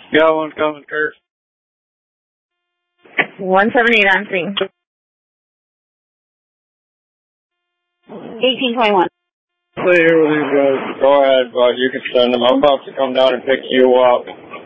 Yeah, one's coming, Kurt. 178 on scene. 1821. See, everything goes. Go ahead, bud. You can send them. I'm about to come down and pick you up.